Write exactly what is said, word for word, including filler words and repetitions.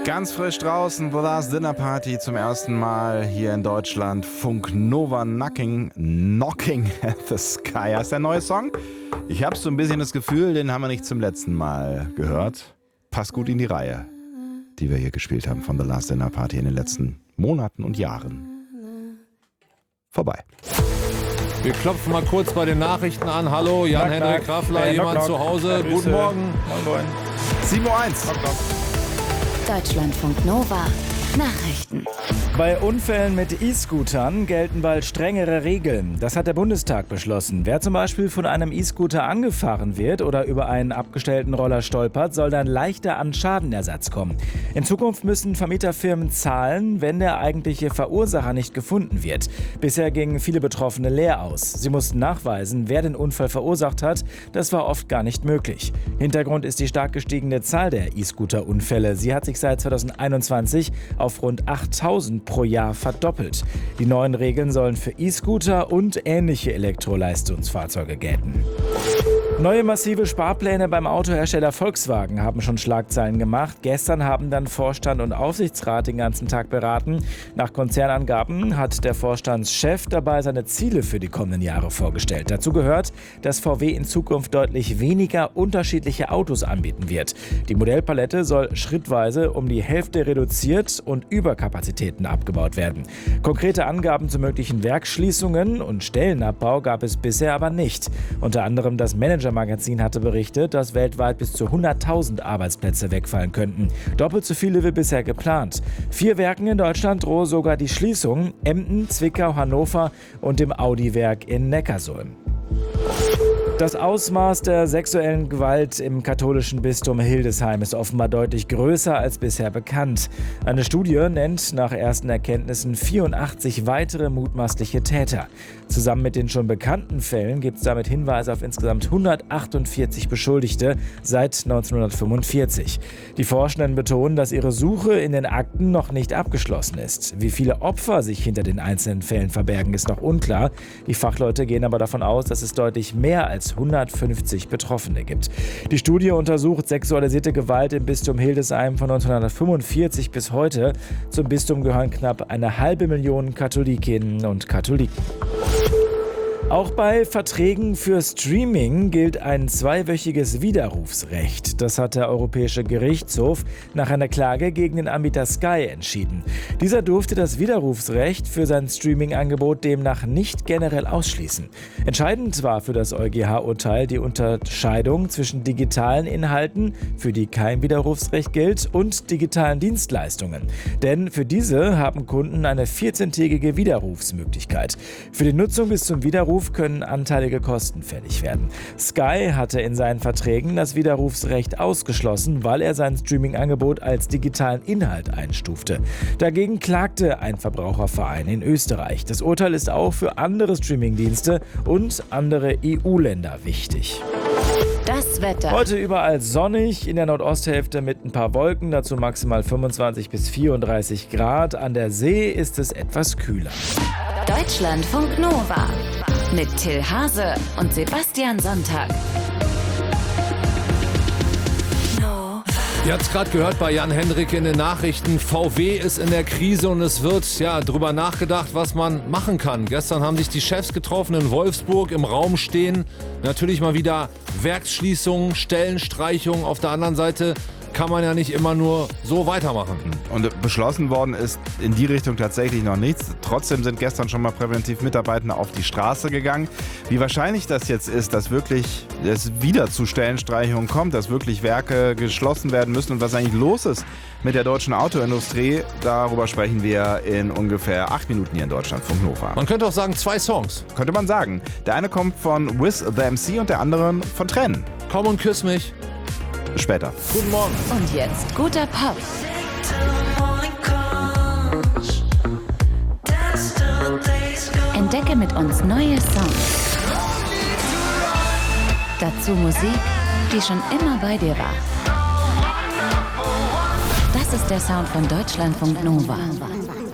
Ganz frisch draußen, The Last Dinner Party zum ersten Mal hier in Deutschland. Funk Nova Knocking, Knocking at the Sky heißt der neue Song. Ich habe so ein bisschen das Gefühl, den haben wir nicht zum letzten Mal gehört. Passt gut in die Reihe, die wir hier gespielt haben von The Last Dinner Party in den letzten Monaten und Jahren. Vorbei. Wir klopfen mal kurz bei den Nachrichten an. Hallo, Jan-Henrik Raffler, Hey, jemand knock, zu Hause? Grüße. Guten Morgen. Moin, moin. sieben Uhr eins. Deutschlandfunk Nova Nachrichten. Bei Unfällen mit E-Scootern gelten bald strengere Regeln. Das hat der Bundestag beschlossen. Wer zum Beispiel von einem E-Scooter angefahren wird oder über einen abgestellten Roller stolpert, soll dann leichter an Schadenersatz kommen. In Zukunft müssen Vermieterfirmen zahlen, wenn der eigentliche Verursacher nicht gefunden wird. Bisher gingen viele Betroffene leer aus. Sie mussten nachweisen, wer den Unfall verursacht hat. Das war oft gar nicht möglich. Hintergrund ist die stark gestiegene Zahl der E-Scooter-Unfälle. Sie hat sich seit zweitausendeinundzwanzig auf rund achttausend pro Jahr verdoppelt. Die neuen Regeln sollen für E-Scooter und ähnliche Elektroleistungsfahrzeuge gelten. Neue massive Sparpläne beim Autohersteller Volkswagen haben schon Schlagzeilen gemacht. Gestern haben dann Vorstand und Aufsichtsrat den ganzen Tag beraten. Nach Konzernangaben hat der Vorstandschef dabei seine Ziele für die kommenden Jahre vorgestellt. Dazu gehört, dass V W in Zukunft deutlich weniger unterschiedliche Autos anbieten wird. Die Modellpalette soll schrittweise um die Hälfte reduziert und Überkapazitäten abgebaut werden. Konkrete Angaben zu möglichen Werksschließungen und Stellenabbau gab es bisher aber nicht. Unter anderem das Manager Magazin hatte berichtet, dass weltweit bis zu hunderttausend Arbeitsplätze wegfallen könnten. Doppelt so viele wie bisher geplant. Vier Werken in Deutschland drohe sogar die Schließung: Emden, Zwickau, Hannover und dem Audi-Werk in Neckarsulm. Das Ausmaß der sexuellen Gewalt im katholischen Bistum Hildesheim ist offenbar deutlich größer als bisher bekannt. Eine Studie nennt nach ersten Erkenntnissen vierundachtzig weitere mutmaßliche Täter. Zusammen mit den schon bekannten Fällen gibt es damit Hinweise auf insgesamt hundertachtundvierzig Beschuldigte seit neunzehnhundertfünfundvierzig. Die Forschenden betonen, dass ihre Suche in den Akten noch nicht abgeschlossen ist. Wie viele Opfer sich hinter den einzelnen Fällen verbergen, ist noch unklar. Die Fachleute gehen aber davon aus, dass es deutlich mehr als hundertfünfzig Betroffene gibt. Die Studie untersucht sexualisierte Gewalt im Bistum Hildesheim von neunzehnhundertfünfundvierzig bis heute. Zum Bistum gehören knapp eine halbe Million Katholikinnen und Katholiken. Auch bei Verträgen für Streaming gilt ein zweiwöchiges Widerrufsrecht. Das hat der Europäische Gerichtshof nach einer Klage gegen den Anbieter Sky entschieden. Dieser durfte das Widerrufsrecht für sein Streaming-Angebot demnach nicht generell ausschließen. Entscheidend war für das EuGH-Urteil die Unterscheidung zwischen digitalen Inhalten, für die kein Widerrufsrecht gilt, und digitalen Dienstleistungen. Denn für diese haben Kunden eine vierzehntägige Widerrufsmöglichkeit. Für die Nutzung bis zum Widerruf können anteilige Kosten fällig werden. Sky hatte in seinen Verträgen das Widerrufsrecht ausgeschlossen, weil er sein Streaming-Angebot als digitalen Inhalt einstufte. Dagegen klagte ein Verbraucherverein in Österreich. Das Urteil ist auch für andere Streamingdienste und andere E U-Länder wichtig. Das Wetter. Heute überall sonnig, in der Nordosthälfte mit ein paar Wolken, dazu maximal fünfundzwanzig bis vierunddreißig Grad. An der See ist es etwas kühler. Deutschlandfunk Nova mit Till Hase und Sebastian Sonntag. Ihr habt es gerade gehört bei Jan-Henrik in den Nachrichten. V W ist in der Krise und es wird ja drüber nachgedacht, was man machen kann. Gestern haben sich die Chefs getroffen in Wolfsburg. Im Raum stehen natürlich mal wieder Werksschließungen, Stellenstreichungen. Auf der anderen Seite kann man ja nicht immer nur so weitermachen. Und beschlossen worden ist in die Richtung tatsächlich noch nichts. Trotzdem sind gestern schon mal präventiv Mitarbeitende auf die Straße gegangen. Wie wahrscheinlich das jetzt ist, dass wirklich es wieder zu Stellenstreichungen kommt, dass wirklich Werke geschlossen werden müssen und was eigentlich los ist mit der deutschen Autoindustrie, darüber sprechen wir in ungefähr acht Minuten hier in Deutschlandfunk Nova. Man könnte auch sagen, zwei Songs. Könnte man sagen. Der eine kommt von Wiz the M C und der andere von Tränen. Komm und küss mich. Später. Guten Morgen. Und jetzt guter Pop. Entdecke mit uns neue Songs. Dazu Musik, die schon immer bei dir war. Das ist der Sound von Deutschlandfunk Nova.